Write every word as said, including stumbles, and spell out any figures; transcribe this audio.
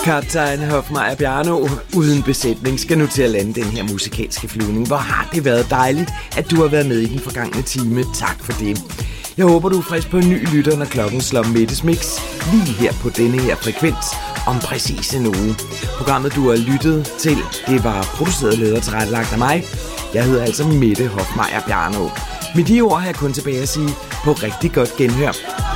Kaptajn Hofmeier Bjarno uden besætning skal nu til at lande den her musikalske flyvning. Hvor har det været dejligt, at du har været med i den forgangne time. Tak for det. Jeg håber, du er frisk på en ny lytter, når klokken slår middagsmix lige her på denne her frekvens om præcis en uge. Programmet, du har lyttet til, det var produceret og ledet og tilrettelagt af mig. Jeg hedder altså Mette Hofmeier Bjarno. Med de ord har jeg kun tilbage at sige på rigtig godt genhør.